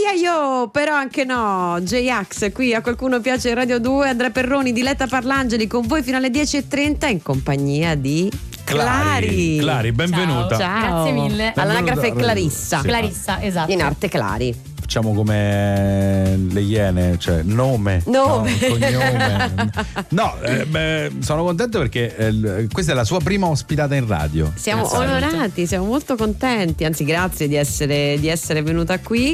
io però anche no. J-Ax qui a Qualcuno Piace Radio 2, Andrea Perroni, Diletta Parlangeli con voi fino alle 10:30 in compagnia di Clari, benvenuta. Ciao. Grazie mille. All'anagrafe Clarissa. Sì. Clarissa, esatto. In arte Clari. Facciamo come le Iene, cioè nome. No, cognome. No, sono contento perché questa è la sua prima ospitata in radio. Siamo onorati, siamo molto contenti, anzi grazie di essere venuta qui.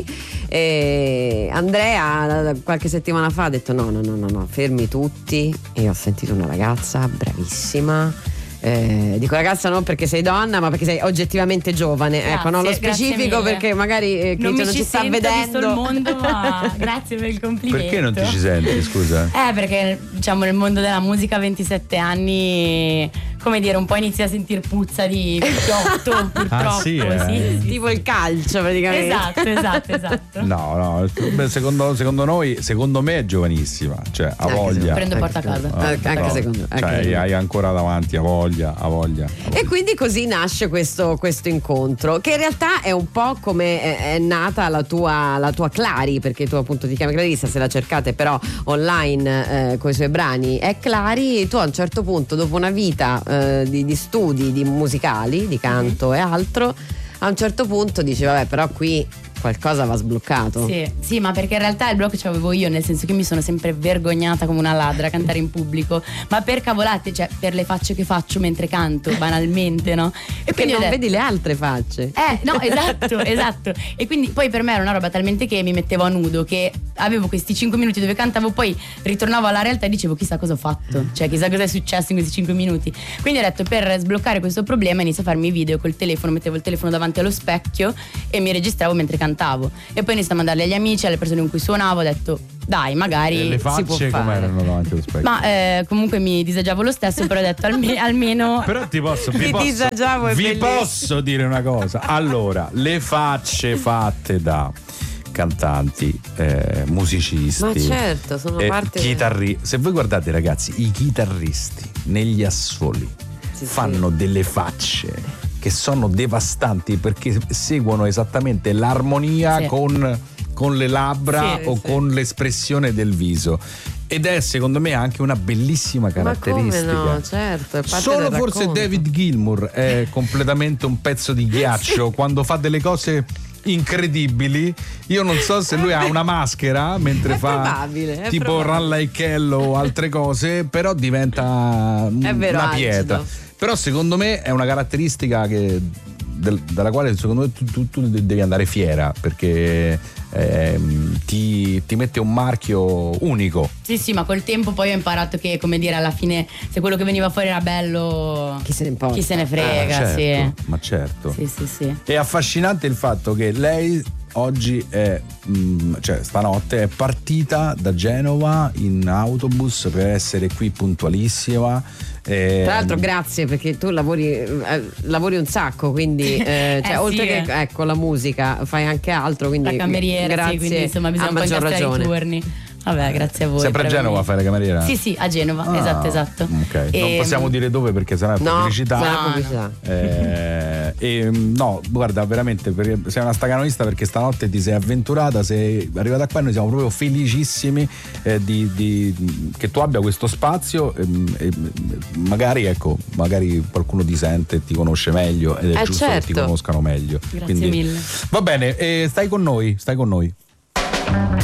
Andrea qualche settimana fa ha detto no, fermi tutti, e ho sentito una ragazza bravissima. Dico ragazza non perché sei donna, ma perché sei oggettivamente giovane. Grazie, ecco, non lo specifico perché magari chi non ci sta vedendo il mondo, ma grazie per il complimento. Perché non ti ci senti, scusa? Perché diciamo nel mondo della musica a 27 anni, come dire, un po' inizia a sentir puzza di vecchiotto, purtroppo. Sì. Tipo il calcio praticamente. Esatto. No, beh, secondo me è giovanissima, cioè ha voglia. Prendo porta a casa. Anche secondo me. Cioè hai ancora davanti, ha voglia. E quindi così nasce questo incontro, che in realtà è un po' come è nata la tua Clari, perché tu appunto ti chiami Clarissa, se la cercate però online con i suoi brani è Clari. Tu a un certo punto, dopo una vita di studi di musicali, di canto e altro, a un certo punto dici vabbè, però qui qualcosa va sbloccato. Sì, ma perché in realtà il blocco ce l'avevo io, nel senso che mi sono sempre vergognata come una ladra a cantare in pubblico, ma per cavolate, cioè per le facce che faccio mentre canto, banalmente, no? E quindi non vedi le altre facce. No, esatto. E quindi poi per me era una roba talmente che mi mettevo a nudo, che avevo questi 5 minuti dove cantavo, poi ritornavo alla realtà e dicevo chissà cosa ho fatto, cioè chissà cosa è successo in questi 5 minuti. Quindi ho detto, per sbloccare questo problema inizio a farmi video col telefono, mettevo il telefono davanti allo specchio e mi registravo mentre cantavo, e poi iniziavo a mandarli agli amici, alle persone con cui suonavo. Ho detto dai, magari le si può facce fare. come erano davanti allo specchio? Ma comunque mi disagiavo lo stesso, però ho detto almeno. Però vi posso dire una cosa. Allora, le facce fatte da cantanti, musicisti, ma certo, sono parte se voi guardate ragazzi, i chitarristi negli assoli fanno delle facce che sono devastanti, perché seguono esattamente l'armonia con le labbra con l'espressione del viso, ed è secondo me anche una bellissima caratteristica. Ma come no, certo, è parte solo del forse racconto. David Gilmour è completamente un pezzo di ghiaccio quando fa delle cose incredibili. Io non so se lui ha una maschera mentre fa tipo Run Like Hell o altre cose, però diventa una pietra. Però secondo me è una caratteristica dalla quale secondo me tu devi andare fiera, perché ti mette un marchio unico. Sì, ma col tempo poi ho imparato che, come dire, alla fine se quello che veniva fuori era bello, chi se ne importa, chi se ne frega. Certo, ma certo. Sì. È affascinante il fatto che lei oggi cioè stanotte è partita da Genova in autobus per essere qui puntualissima. Tra l'altro grazie, perché tu lavori un sacco, quindi oltre che la musica fai anche altro, quindi la cameriera, grazie, quindi insomma bisogna un po' incastrare i turni. Vabbè, grazie a voi. Sempre a Genova fai la cameriera? Sì, a Genova, esatto. Ok, non possiamo dire dove perché sennò è pubblicità. No, guarda, veramente sei una stacanovista, perché stanotte ti sei avventurata, sei arrivata qua e noi siamo proprio felicissimi che tu abbia questo spazio, e magari qualcuno ti sente e ti conosce meglio, ed è giusto che ti conoscano meglio. Grazie mille. Va bene, stai con noi.